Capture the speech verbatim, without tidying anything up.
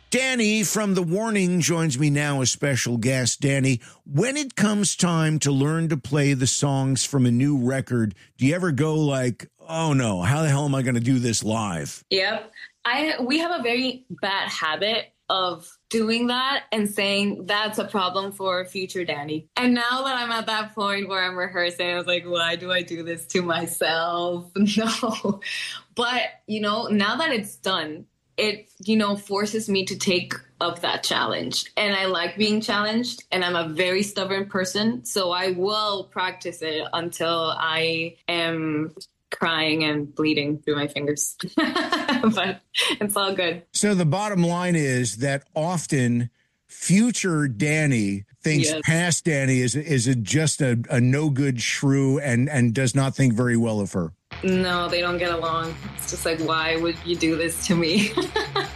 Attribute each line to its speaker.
Speaker 1: Danny from The Warning joins me now as special guest. Danny, when it comes time to learn to play the songs from a new record, do you ever go like, oh no, how the hell am I going to do this live?
Speaker 2: Yep. I we have a very bad habit of doing that and saying that's a problem for future Danny. And now that I'm at that point where I'm rehearsing, I was like, why do I do this to myself? No. But, you know, now that it's done, it, you know, forces me to take up that challenge. And I like being challenged, and I'm a very stubborn person. So I will practice it until I am crying and bleeding through my fingers. But it's all good.
Speaker 1: So the bottom line is that often future Danny thinks yes. past Danny is is a, just a, a no good shrew and, and does not think very well of her.
Speaker 2: No, they don't get along. It's just like, why would you do this to me?